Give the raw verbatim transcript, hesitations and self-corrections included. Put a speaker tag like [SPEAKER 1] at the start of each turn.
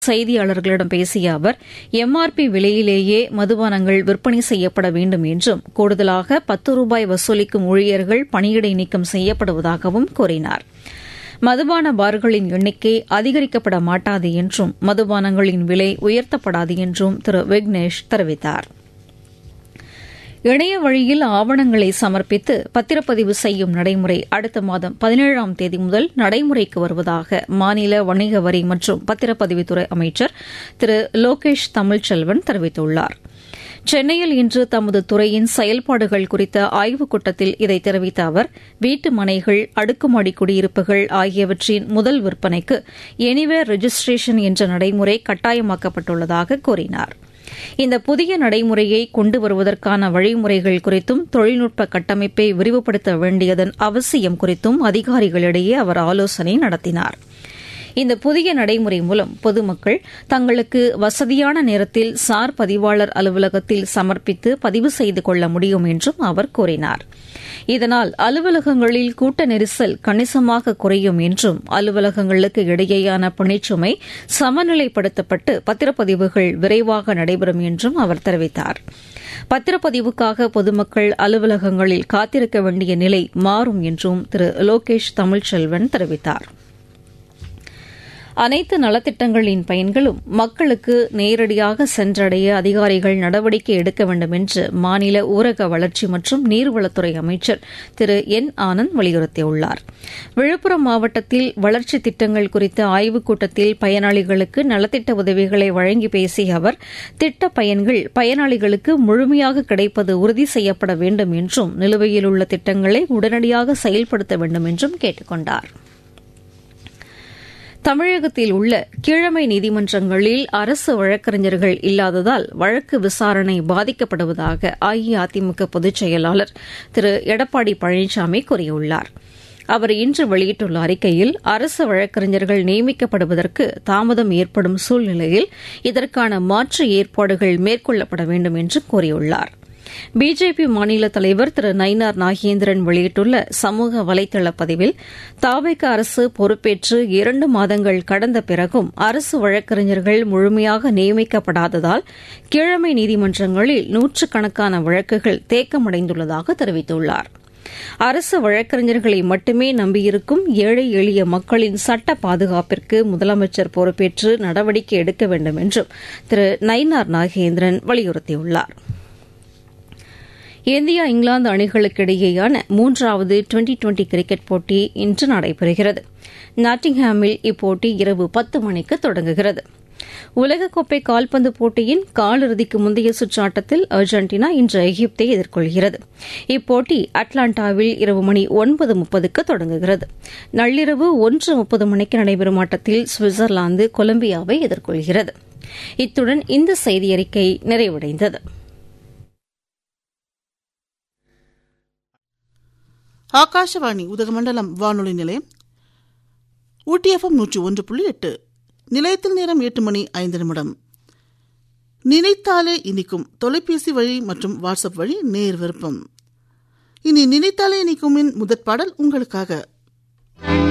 [SPEAKER 1] செய்தியாளர்களிடம் பேசிய அவர் எம்ஆர்பி விலையிலேயே மதுபானங்கள் விற்பனை செய்யப்பட வேண்டும் என்றும் கூடுதலாக பத்து ரூபாய் வசூலிக்கும் ஊழியர்கள் பணியிடை நீக்கம் செய்யப்படுவதாகவும் கூறினார். மதுபான பார்களின் எண்ணிக்கை அதிகரிக்கப்பட மாட்டாது என்றும் மதுபானங்களின் விலை உயர்த்தப்படாது என்றும் திரு விக்னேஷ் தெரிவித்தார். இணைய வழியில் ஆவணங்களை சமர்ப்பித்து பத்திரப்பதிவு செய்யும் நடைமுறை அடுத்த மாதம் பதினேழாம் தேதி முதல் நடைமுறைக்கு வருவதாக மாநில வணிக வரி மற்றும் பத்திரப்பதிவுத்துறை அமைச்சர் திரு லோகேஷ் தமிழ்ச்செல்வன் தெரிவித்துள்ளார். சென்னையில் இன்று தமது துறையின் செயல்பாடுகள் குறித்த ஆய்வுக் கூட்டத்தில் இதை தெரிவித்த அவர் வீட்டு மனைகள், அடுக்குமாடி குடியிருப்புகள் ஆகியவற்றின் முதல் விற்பனைக்கு எனிவேர் ரெஜிஸ்ட்ரேஷன் என்ற நடைமுறை கட்டாயமாக்கப்பட்டுள்ளதாக கூறினார். இந்த புதிய நடைமுறையை கொண்டு வருவதற்கான வழிமுறைகள் குறித்தும் தொழில்நுட்ப கட்டமைப்பை விரிவுபடுத்த வேண்டியதன் அவசியம் குறித்தும் அதிகாரிகளிடையே அவர் ஆலோசனை நடத்தினார். இந்த புதிய நடைமுறை மூலம் பொதுமக்கள் தங்களுக்கு வசதியான நேரத்தில் சார் பதிவாளர் அலுவலகத்தில் சமர்ப்பித்து பதிவு செய்து கொள்ள முடியும் என்றும் அவர் கூறினார். இதனால் அலுவலகங்களில் கூட்ட நெரிசல் கணிசமாக குறையும் என்றும் அலுவலகங்களுக்கு இடையேயான பணிச்சுமை சமநிலைப்படுத்தப்பட்டு பத்திரப்பதிவுகள் விரைவாக நடைபெறும் என்றும் அவர் தெரிவித்தார். பத்திரப்பதிவுக்காக பொதுமக்கள் அலுவலகங்களில் காத்திருக்க வேண்டிய நிலை மாறும் என்றும் திரு லோகேஷ் தமிழ்ச்செல்வன் தெரிவித்தார். அனைத்து நலத்திட்டங்களின் பயன்களும் மக்களுக்கு நேரடியாக சென்றடைய அதிகாரிகள் நடவடிக்கை எடுக்க வேண்டும் என்று மாநில ஊரக வளர்ச்சி மற்றும் நீர்வளத்துறை அமைச்சர் திரு என் ஆனந்த் வலியுறுத்தியுள்ளார். விழுப்புரம் மாவட்டத்தில் வளர்ச்சித் திட்டங்கள் குறித்த ஆய்வுக் கூட்டத்தில் பயனாளிகளுக்கு நலத்திட்ட உதவிகளை வழங்கி பேசிய அவர் திட்ட பயன்கள் பயனாளிகளுக்கு முழுமையாக கிடைப்பது உறுதி செய்யப்பட வேண்டும் என்றும் நிலுவையில் உள்ள திட்டங்களை உடனடியாக செயல்படுத்த வேண்டும் என்றும் கேட்டுக் கொண்டார். தமிழகத்தில் உள்ள கீழமை நீதிமன்றங்களில் அரசு வழக்கறிஞர்கள் இல்லாததால் வழக்கு விசாரணை பாதிக்கப்படுவதாக அஇஅதிமுக பொதுச் செயலாளர் திரு எடப்பாடி பழனிசாமி கூறியுள்ளார். அவர் இன்று வெளியிட்டுள்ள அறிக்கையில் அரசு வழக்கறிஞர்கள் நியமிக்கப்படுவதற்கு தாமதம் ஏற்படும் சூழ்நிலையில் இதற்கான மாற்று ஏற்பாடுகள் மேற்கொள்ளப்பட வேண்டும் என்று கூறியுள்ளார். பிஜேபி மாநில தலைவர் திரு நயினார் நாகேந்திரன் வெளியிட்டுள்ள சமூக வலைதள பதிவில் தாவேக அரசு பொறுப்பேற்று இரண்டு மாதங்கள் கடந்த பிறகும் அரசு வழக்கறிஞர்கள் முழுமையாக நியமிக்கப்படாததால் கீழமை நீதிமன்றங்களில் நூற்றுக்கணக்கான வழக்குகள் தேக்கமடைந்துள்ளதாக தெரிவித்துள்ளார். அரசு வழக்கறிஞர்களை மட்டுமே நம்பியிருக்கும் ஏழை எளிய மக்களின் சட்ட பாதுகாப்பிற்கு முதலமைச்சர் பொறுப்பேற்று நடவடிக்கை எடுக்க வேண்டும் என்றும் திரு நயினார் நாகேந்திரன் வலியுறுத்தியுள்ளார். இந்தியா இங்கிலாந்து அணிகளுக்கிடையேயான மூன்றாவது டுவெண்டி டுவெண்டி கிரிக்கெட் போட்டி இன்று நடைபெறுகிறது. நாட்டிங்ஹாமில் இப்போட்டி இரவு பத்து மணிக்கு தொடங்குகிறது. உலகக்கோப்பை கால்பந்து போட்டியின் காலிறுதிக்கு முந்தைய சுற்று ஆட்டத்தில் அர்ஜென்டினா இன்று எகிப்தை எதிர்கொள்கிறது. இப்போட்டி அட்லாண்டாவில் இரவு மணி ஒன்பது முப்பதுக்கு தொடங்குகிறது. நள்ளிரவு ஒன்று முப்பது மணிக்கு நடைபெறும் ஆட்டத்தில் சுவிட்சர்லாந்து கொலம்பியாவை எதிர்கொள்கிறது. இத்துடன் இந்த செய்தியறிக்கை நிறைவடைந்தது.
[SPEAKER 2] ஆகாஷவாணி உதகமண்டலம் வானொலி நிலையம் ஊட்டி எஃப்எம் நூற்றி ஒன்று புள்ளி எட்டு. நிலையத்தில் நேரம் எட்டு மணி ஐந்து நிமிடம். நினைத்தாலே இனிக்கும் தொலைபேசி வழி மற்றும் வாட்ஸ்அப் வழி நேர் விருப்பம். இனி நினைத்தாலே இனிக்குமின் முதற் பாடல் உங்களுக்காக.